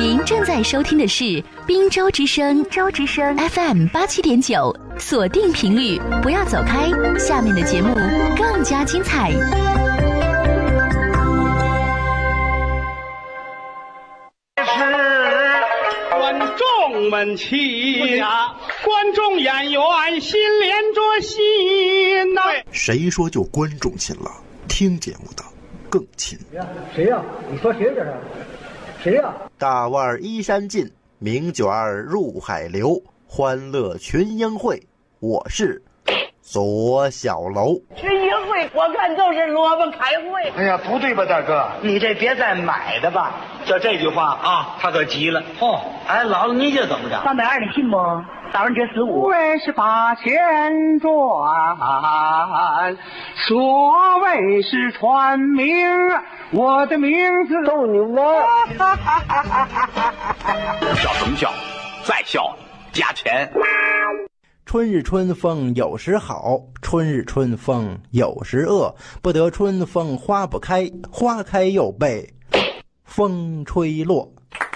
您正在收听的是滨州之声FM87.9，锁定频率，不要走开，下面的节目更加精彩。 观众们齐，观众演员心连着心呐。 谁说就观众亲了？听节目的更亲。 谁呀？你说谁这是？谁呀？ 大腕依山尽，名卷入海流，欢乐群英会。我是左小楼。 群英会我看就是萝卜开会。 哎呀，不对吧，大哥？ 你这别再买的吧。 就这句话啊，他可急了。 哦， 哎，姥姥你这怎么着 320你信不？打完这15， 为是把钱赚，所谓是传名，我的名字逗你玩。 笑什么笑？再笑加钱。 春日春风有时好，春日春风有时恶，不得春风花不开，花开又被风吹落。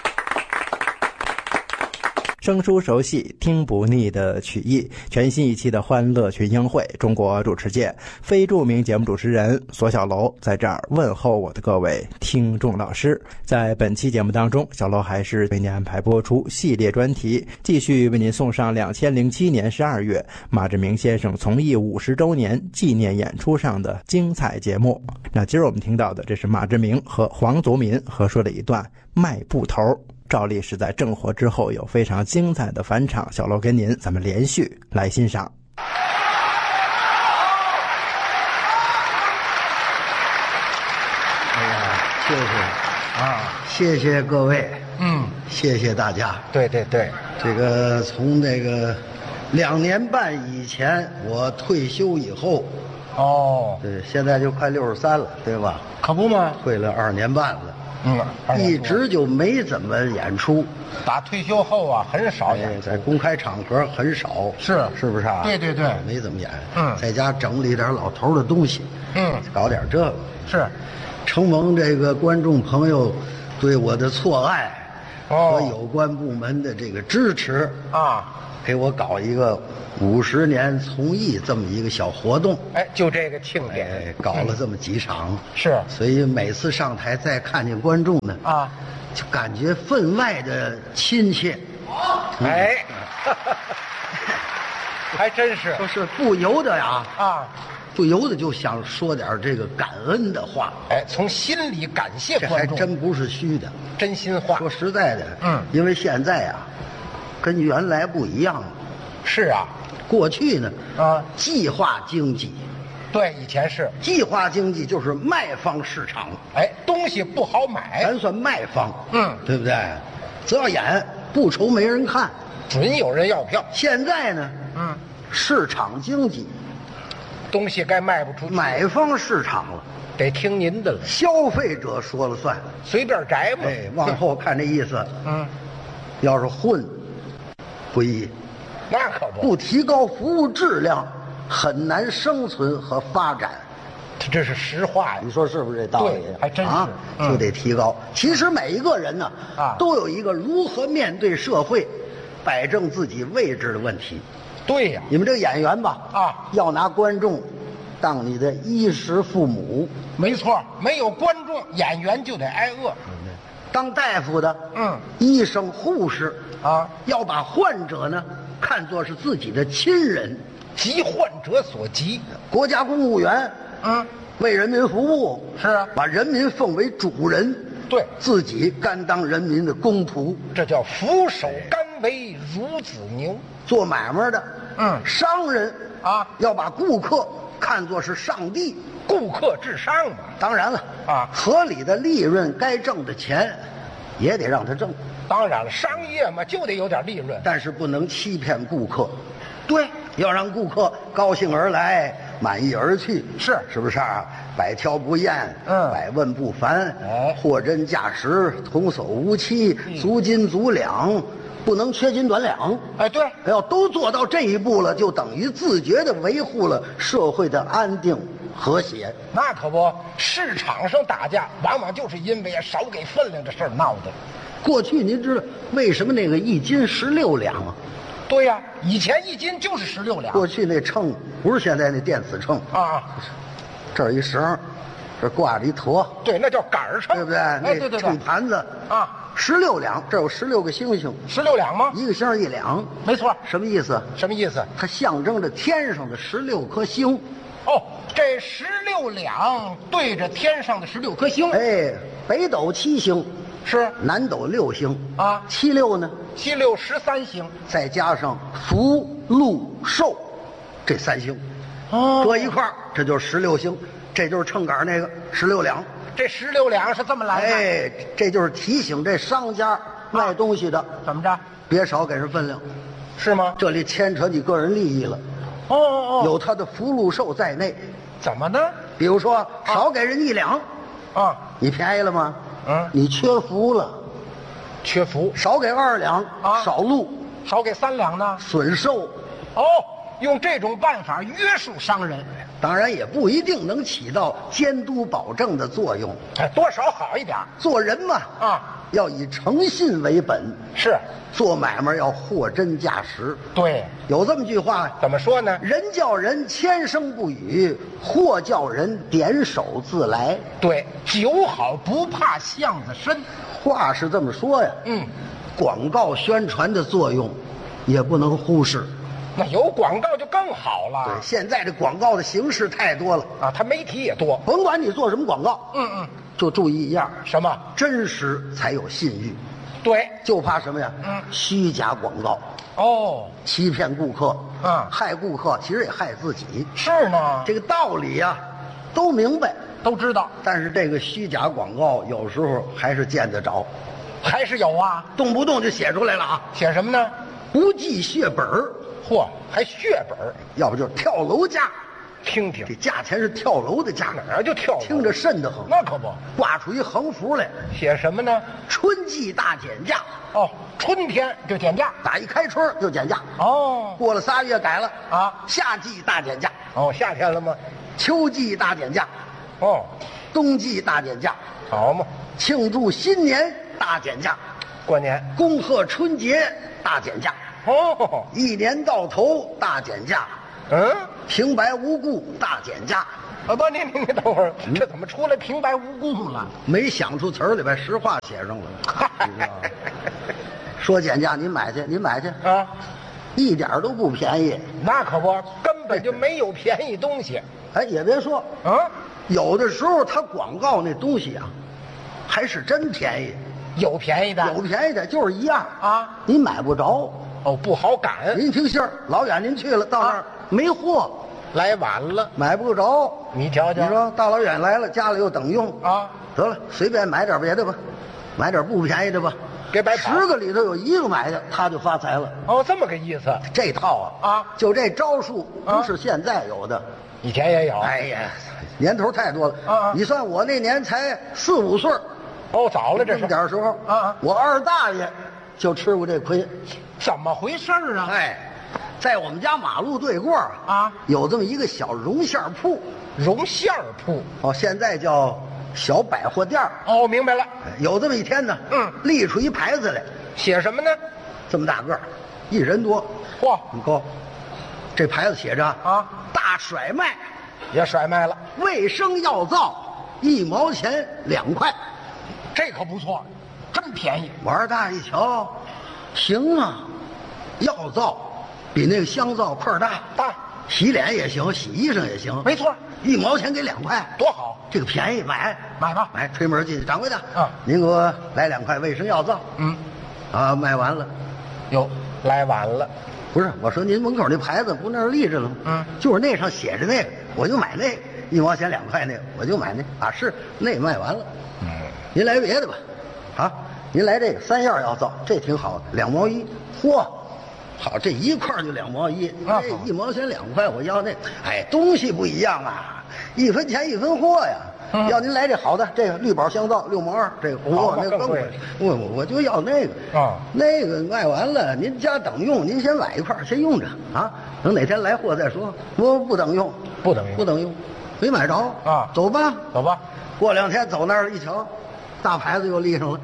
生疏熟悉听不腻的曲艺，全新一期的欢乐群英会，中国主持界非著名节目主持人左小楼在这儿问候我的各位听众老师。在本期节目当中，小楼还是为您安排播出系列专题，继续为您送上2007年12月马志明先生从艺50周年纪念演出上的精彩节目。那今儿我们听到的，这是马志明和黄祖民合说的一段卖布头。照例是在正火之后有非常精彩的返场，小楼跟您咱们连续来欣赏。 哎呀，谢谢啊，谢谢各位，谢谢大家。 对对对， 这个从这个2年半以前我退休以后，对，现在就快63了，对吧？ 可不吗？ 退了2年半了。一直就没怎么演出， 打退休后啊，很少演， 在公开场合很少，是不是啊？ 对对对， 没怎么演。在家整理点老头的东西，搞点这个。 是， 承蒙这个观众朋友对我的错爱和有关部门的这个支持啊， 给我搞一个50年从艺这么一个小活动。 哎，就这个庆典， 搞了这么几场， 是， 所以每次上台再看见观众呢，就感觉分外的亲切。 哎，还真是， 就是不由得呀，不由得就想说点这个感恩的话。 哎，从心里感谢观众， 这还真不是虚的， 真心话。 说实在的，因为现在啊，跟原来不一样了。 是啊， 过去呢，计划经济， 对，以前是计划经济，就是卖方市场。 哎，东西不好买， 咱算卖方，对不对？只要演不愁没人看， 准有人要票。 现在呢，市场经济， 东西该卖不出去， 买方市场了， 得听您的了， 消费者说了算， 随便摘嘛。 哎，往后看这意思，要是混，不易。 那可不提高服务质量，很难生存和发展。 这是实话呀， 你说是不是这道理？ 对，还真是， 就得提高。其实每一个人呢，都有一个如何面对社会、摆正自己位置的问题。 对呀， 你们这个演员吧，要拿观众当你的衣食父母。 没错，没有观众，演员就得挨饿。 当大夫的，医生、护士要把患者呢看作是自己的亲人， 急患者所急。 国家公务员，为人民服务， 是啊， 把人民奉为主人， 对， 自己甘当人民的公仆， 这叫俯首甘为孺子牛。 做买卖的，商人要把顾客看作是上帝， 顾客至上嘛。 当然了，合理的利润，该挣的钱也得让他挣。 当然了，商业嘛就得有点利润， 但是不能欺骗顾客。对，要让顾客高兴而来，满意而去，是不是啊？百挑不厌，百问不烦，货真价实，童叟无欺，足斤足两，不能缺斤短两。 哎，对， 要都做到这一步了，就等于自觉地维护了社会的安定和谐。 那可不，市场上打架往往就是因为少给分量这事儿闹的。 过去您知道为什么那个1斤16两啊？ 对呀，以前1斤就是16两。 过去那秤不是现在那电子秤啊， 这儿一绳，这挂着一坨， 对，那叫杆儿秤， 对不对？ 哎，对， 秤盘子啊 ，16两，这有16个星星 ，16两吗？ 一个星1两， 没错。 什么意思？ 什么意思？ 它象征着天上的16颗星。 哦，这16两对着天上的16颗星。 哎，北斗7星， 是南斗6星啊 ，7、6呢 ？7、6、13星， 再加上福、禄、寿这3星， 哦， 搁一块儿，这就是16星，这就是秤杆那个16两。 这16两是这么来的。 哎，这就是提醒这商家卖东西的， 怎么着？ 别少给人分量， 是吗？ 这里牵扯你个人利益了。 哦， 有他的福禄寿在内。 怎么呢？ 比如说少给人1两， 啊， 你便宜了吗？ 嗯， 你缺福了。 缺福。 少给2两， 啊， 少禄。 少给3两呢， 损寿。 哦，用这种办法约束商人， 当然也不一定能起到监督保证的作用。 哎，多少好一点。 做人嘛， 啊， 要以诚信为本。 是， 做买卖要货真价实。 对， 有这么句话， 怎么说呢？ 人叫人千声不语，货叫人点手自来。 对，酒好不怕巷子深。 话是这么说呀，广告宣传的作用也不能忽视。 那有广告就更好了。 对，现在这广告的形式太多了啊，它媒体也多。 甭管你做什么广告，就注意一样， 什么？ 真实才有信誉。 对， 就怕什么呀？虚假广告。 哦， 欺骗顾客，害顾客，其实也害自己。 是呢， 这个道理呀，都明白， 都知道。 但是这个虚假广告有时候还是见得着， 还是有啊， 动不动就写出来了啊。 写什么呢？ 不计血本儿， 嚯，还血本儿， 要不就是跳楼价。 听听， 这价钱是跳楼的价， 哪儿就跳楼？ 听着瘆得慌。 那可不， 挂出一横幅来， 写什么呢？ 春季大减价。 哦，春天就减价， 打一开春就减价。 哦， 过了3月改了啊， 夏季大减价。 哦，夏天了吗？ 秋季大减价。 哦， 冬季大减价。 好嘛， 庆祝新年大减价， 过年恭贺春节大减价。 哦， 一年到头大减价。平白无故大减价。 啊不，你等会儿，这怎么出来平白无故了？ 没想出词儿来，把实话写上了。说减价，您买去，您买去啊， 一点都不便宜。 那可不，根本就没有便宜东西。 哎，也别说，有的时候他广告那东西啊，还是真便宜。 有便宜的， 有便宜的，就是一样啊， 你买不着。 哦，不好赶。 您听信儿，老远您去了，到那儿没货， 来晚了， 买不着。 你瞧瞧， 你说大老远来了，家里又等用啊， 得了，随便买点别的吧，买点不便宜的吧， 别白跑。 10个里头有1个买的，他就发财了。 哦，这么个意思。 这套啊，就这招数不是现在有的， 以前也有。 哎呀，年头太多了啊！ 你算我那年才4、5岁， 哦，早了这是。 点时候啊， 我二大爷就吃过这亏。 怎么回事啊？ 哎，在我们家马路对过啊，有这么一个小绒线铺。 绒线铺哦，现在叫小百货店。 哦，明白了。 有这么一天呢，立出一牌子来， 写什么呢？ 这么大个儿，1人多。 嚯， 很高。这牌子写着啊，大甩卖， 也甩卖了。 卫生药皂1毛钱2块， 这可不错，真便宜。 我二大一瞧，行啊，药皂比那个香皂块大，洗脸也行，洗衣裳也行， 没错 ，1毛钱给2块， 多好， 这个便宜，买吧， 买，推门进去，掌柜的啊， 您给我来2块卫生药皂，啊，卖完了， 哟，来晚了， 不是，我说您门口那牌子不那儿立着了吗？就是那上写着那个，我就买那个，1毛钱2块那个，我就买那啊，是那卖完了，您来别的吧，啊，您来这个3样药皂，这挺好的，2毛1，嚯！好，这一块就2毛1，这1毛钱2块，我要那，哎，东西不一样啊，1分钱1分货呀。要您来这好的，这个绿宝香皂6毛2，这个嚯，那更贵。我就要那个啊，那个卖完了，您家等用，您先买一块先用着啊，等哪天来货再说。不等用，不等用，没买着啊，走吧。过2天走那儿一瞧，大牌子又立上了，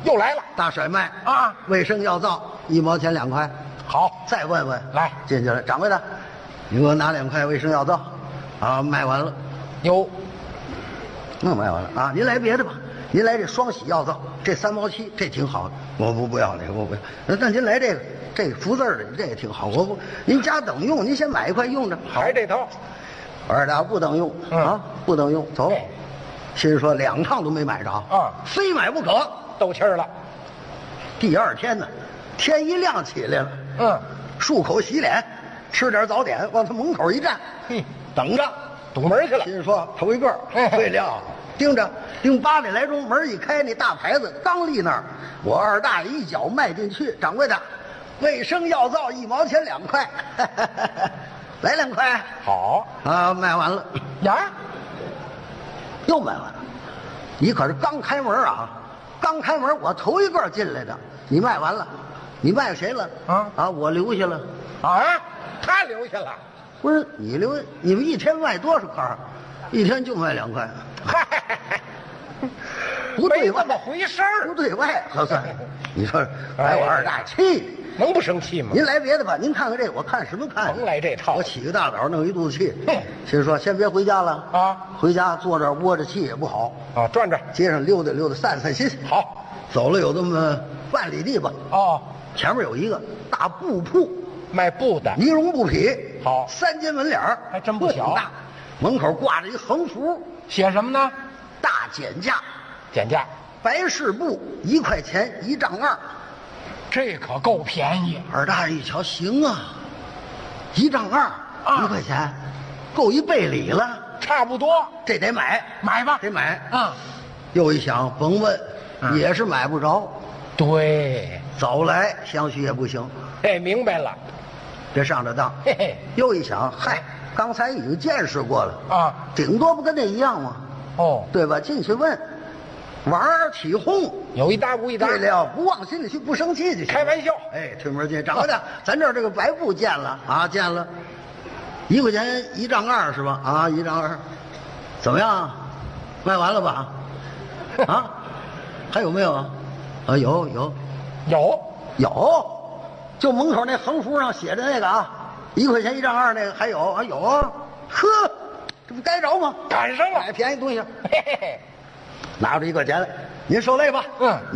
又来了大甩卖啊！ 卫生药皂1毛钱2块。 好， 再问问， 来进去了，掌柜的，你给我拿2块卫生药皂，啊，卖完了。 有， 卖完了啊！您来别的吧，您来这双喜药皂，这3毛7，这挺好的。我不要那个，我不要。那您来这个福字的，这也挺好。我不，您家等用，您先买1块用着。 还这套。 我二大不等用啊，不等用，走。心说2趟都没买着啊，非买不可， 斗气儿了。 第2天呢，天一亮起来了，漱口洗脸，吃点早点，往他门口一站，等着堵门去了。 心说头一个对了，盯着盯8点来钟，门一开，那大牌子刚立那儿，我二大爷一脚迈进去，掌柜的，卫生药皂1毛钱2块，来2块。 好啊，卖完了呀， 又卖完了。你可是刚开门啊，刚开门，我头一个进来的。你卖完了，你卖谁了？我留下了。 啊，他留下了。 不是你留，你们一天卖多少块？一天就卖2块。不对外， 没这么回事儿。 不对外合算。你说把我二大气。 能不生气吗？ 您来别的吧，您看看这，我看什么看？ 甭来这套。 我起个大早弄一肚子气，心说先别回家了啊，回家坐这儿窝着气也不好啊，转转街上溜达溜达散散心。 好， 走了有这么半里地吧。 哦， 前面有一个大布铺， 卖布的， 呢绒布匹。 好 ，3间门脸还真不小。 大，门口挂着一横幅， 写什么呢？ 大减价， 减价， 白事布1块钱1丈2。 这可够便宜。 二大爷一瞧，行啊，1丈2，1块钱，够1倍里了， 差不多。 这得买， 买吧， 得买。 又一想，甭问，也是买不着。 对， 早来相许也不行。 明白了， 别上这当。 嘿嘿。 又一想，嗨，刚才已经见识过了啊， 顶多不跟那一样吗？对吧？进去问。玩儿起哄， 有一搭无一搭。 对了，不往心里去，不生气就行。 开玩笑。 推门进，掌柜的，咱这儿这个白布见了啊，见了，1块钱1丈2是吧？啊，1丈2，怎么样？卖完了吧？啊，还有没有？啊，有，就门口那横幅上写着那个啊，1块钱1丈2那个还有啊，有啊，呵，这不该着吗？ 赶上了， 买便宜东西。拿出1块钱来，您受累吧。